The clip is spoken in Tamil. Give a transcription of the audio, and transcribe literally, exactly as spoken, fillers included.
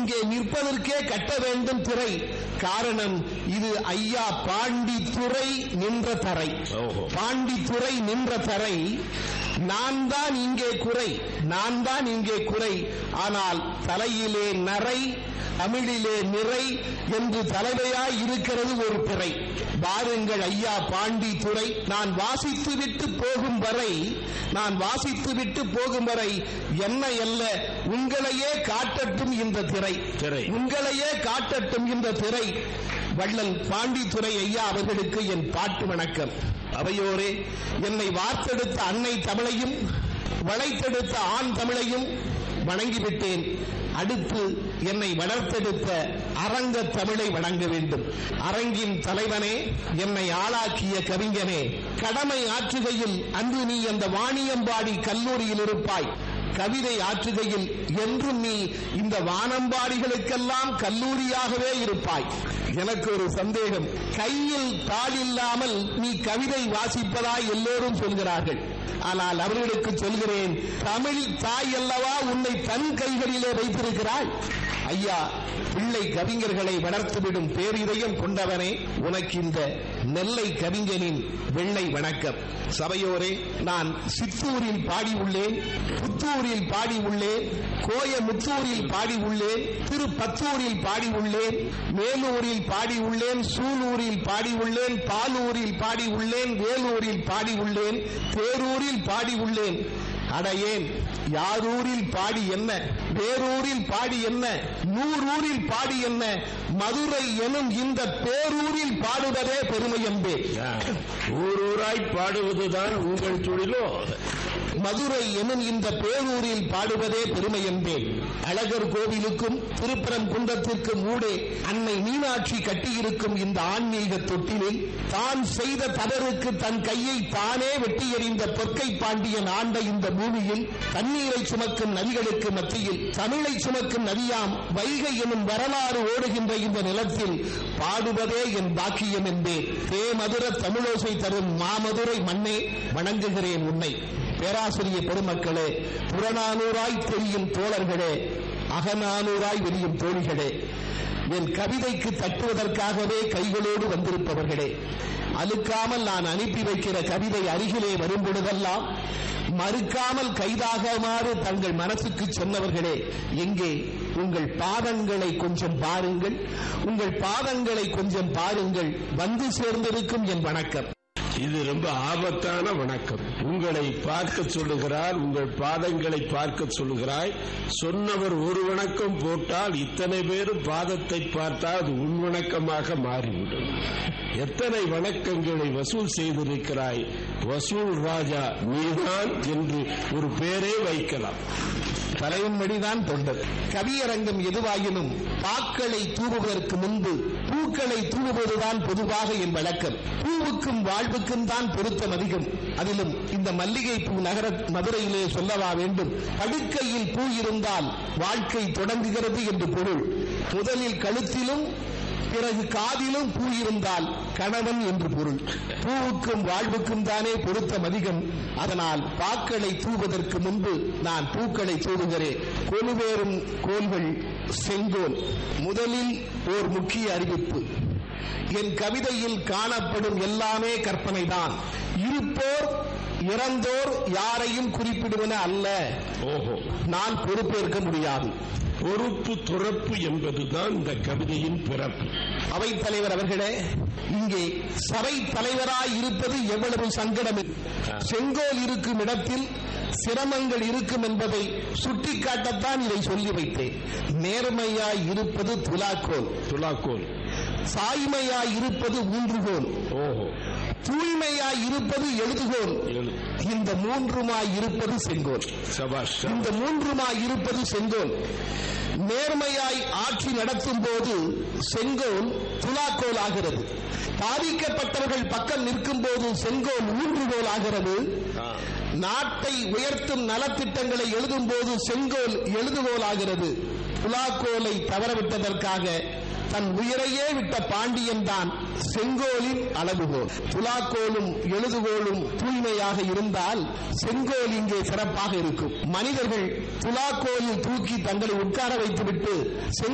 இங்கே நிற்பதற்கே கட்ட வேண்டும் திரை. காரணம், இது ஐயா பாண்டித்துறை நின்ற தரை. பாண்டித்துறை நின்ற தரை. நான் தான் இங்கே குறை, நான் தான் இங்கே குறை. ஆனால் தலையிலே நரை, தமிழிலே நிறை என்று தலைமையாய் இருக்கிறது ஒரு பிறை. பாருங்கள் ஐயா பாண்டித்துறை. நான் வாசித்து விட்டு போகும் வரை, நான் வாசித்து விட்டு போகும் வரை என்ன அல்ல, உங்களையே காட்டட்டும் இந்த திரை, உங்களையே காட்டட்டும் இந்த திரை. வள்ளல் பாண்டித்துறை ஐயா அவர்களுக்கு என் பாட்டு வணக்கம். அவையோரே, என்னை வார்த்தெடுத்த அன்னை தமிழையும் வளைத்தெடுத்த ஆண் தமிழையும் வணங்கிவிட்டேன். அடுத்து என்னை வளர்த்தெடுத்த அரங்க தமிழை வணங்க வேண்டும். அரங்கின் தலைவனே, என்னை ஆளாக்கிய கவிஞனே, கடமை ஆற்றுகையில் அன்று நீ அந்த வாணியம்பாடி கல்லூரியில் இருப்பாய். கவிதை ஆற்றுகையில் என்றும் நீ இந்த வானம்பாடிகளுக்கெல்லாம் கல்லூரியாகவே இருப்பாய். எனக்கு ஒரு சந்தேகம், கையில் தாள் இல்லாமல் நீ கவிதை வாசிப்பதாய் எல்லோரும் சொல்கிறார்கள். ஆனால் அவர்களுக்கு சொல்கிறேன், தமிழ் தாய் அல்லவா உன்னை தன் கைகளிலே வைத்திருக்கிறாய். ஐயா, பிள்ளை கவிஞர்களை வளர்த்துவிடும் பேரிதயம் கொண்டவனே, உனக்கு இந்த நெல்லை கவிஞனின் வெள்ளை வணக்கம். சபையோரே, நான் சித்தூரில் பாடி உள்ளேன், புத்தூரில் பாடி உள்ளேன், கோயமுத்தூரில் பாடி உள்ளேன், திருப்பத்தூரில் பாடி உள்ளேன், மேலூரில் பாடி உள்ளேன், சூலூரில் பாடி உள்ளேன், பாலூரில் பாடி உள்ளேன், வேலூரில் பாடி உள்ளேன், தேரூரில் பாடி உள்ளேன். அடையேன், யாரூரில் பாடி என்ன, வேரூரில் பாடி என்ன, நூறூரில் பாடி என்ன, மதுரை எனும் இந்த பேரூரில் பாடுவதே பெருமை என்பே. ஊரூராய் பாடுவதுதான் உங்கள் தொழிலோ? மதுரை எனும் இந்த பேரூரில் பாடுவதே பெருமை என்பேன். அழகர் கோவிலுக்கும் திருப்பரங்குன்றத்திற்கும் ஊடே அன்னை மீனாட்சி கட்டியிருக்கும் இந்த ஆன்மீக தொட்டிலில் தான் செய்த தவறுக்கு தன் கையை தானே வெட்டி எறிந்த பொற்கை பாண்டியன் ஆண்ட இந்த பூமியில் தண்ணீரை சுமக்கும் நதிகளுக்கு மத்தியில் தமிழை சுமக்கும் நதியாம் வைகை எனும் வரலாறு ஓடுகின்ற இந்த நிலத்தில் பாடுவதே என் பாக்கியம் என்பேன். தே மதுர தமிழோசை தரும் மாமதுரை மண்ணே, வணங்குகிறேன் உன்னை. பேராசிரியர் பெருமக்களே, புறநானூறாய் தெரியும் தோழர்களே, அகநானூறாய் வெளியும் தோழிகளே, என் கவிதைக்கு தட்டுவதற்காகவே கைகளோடு வந்திருப்பவர்களே, அழுக்காமல் நான் அனுப்பி வைக்கிற கவிதை அருகிலே வரும் பொழுதெல்லாம் மறுக்காமல் கைதாகுமாறு தங்கள் மனசுக்கு சொன்னவர்களே, எங்கே உங்கள் பாதங்களை கொஞ்சம் பாருங்கள், உங்கள் பாதங்களை கொஞ்சம் பாருங்கள். வந்து சேர்ந்திருக்கும் என் வணக்கம். இது ரொம்ப ஆபத்தான வணக்கம். உங்களை பார்க்க சொல்லுகிறார், உங்கள் பாதங்களை பார்க்க சொல்லுகிறாய். சொன்னவர் ஒரு வணக்கம் போட்டால் இத்தனை பேரும் பாதத்தை பார்த்தால் அது உன் வணக்கமாக மாறிவிடும். எத்தனை வணக்கங்களை வசூல் செய்திருக்கிறாய். வசூல் ராஜா நீதான் என்று ஒரு பேரே வைக்கலாம். தலைவன்மடிதான் தொண்டர். கவியரங்கம் எதுவாயினும் பாக்களை தூவுவதற்கு முன்பு பூக்களை தூவுவதுதான் பொதுவாக என் வழக்கம். பூவுக்கும் வாழ்வுக்கும் தான் பொருத்தம் அதிகம். அதிலும் இந்த மல்லிகை பூ நகர மதுரையிலே சொல்லவா வேண்டும். படுக்கையில் பூ இருந்தால் வாழ்க்கை தொடங்குகிறது என்று பொருள். முதலில் கழுத்திலும் பிறகு காதிலும் பூ இருந்தால் கணவன் என்று பொருள். பூவுக்கும் வாழ்வுக்கும் தானே பொருத்தம் அதிகம். அதனால் பாக்களை தூவதற்கு முன்பு நான் பூக்களை தூவுகிறேன். கொலுவேறும் கோல்கள் செங்கோல். முதலில் ஓர் முக்கிய அறிவிப்பு. என் கவிதையில் காணப்படும் எல்லாமே கற்பனைதான். இருப்போர் இறந்தோர் யாரையும் குறிப்பிடுவன அல்ல. ஓஹோ, நான் பொறுப்பேற்க முடியாது. பொறுப்பு துறப்பு என்பதுதான் இந்த கவிதையின் பிறப்பு. அவைத் தலைவர் அவர்களே, இங்கே சபை தலைவராய் இருப்பது எவ்வளவு சங்கடம். செங்கோல் இருக்கும் இடத்தில் சிரமங்கள் இருக்கும் என்பதை சுட்டிக்காட்டத்தான் இதை சொல்லி வைத்தேன். நேர்மையாய் இருப்பது துலாக்கோல் துலாக்கோல் சாய்மையாய் இருப்பது ஊன்றுகோல். ஓஹோ, தூய்மையாய் இருப்பது எழுதுகோல். இந்த மூன்றுமாய் இருப்பது செங்கோல். இந்த மூன்றுமாய் இருப்பது செங்கோல். நேர்மையாய் ஆட்சி நடத்தும் போது செங்கோல் துலாக்கோல் ஆகிறது. பாதிக்கப்பட்டவர்கள் பக்கம் நிற்கும் போது செங்கோல் ஊன்றுகோல் ஆகிறது. நாட்டை உயர்த்தும் நலத்திட்டங்களை எழுதும் போது செங்கோல் எழுதுகோல் ஆகிறது. துலாக்கோலை தவறவிட்டதற்காக தன் உயிரையே விட்ட பாண்டியன் தான் செங்கோலின் அளவுகோல். துலாக்கோலும் எழுதுகோலும் தூய்மையாக இருந்தால் செங்கோல் இங்கே சிறப்பாக இருக்கும். மனிதர்கள் துலாக்கோலில் தூக்கி தங்களை உட்கார வைத்துவிட்டு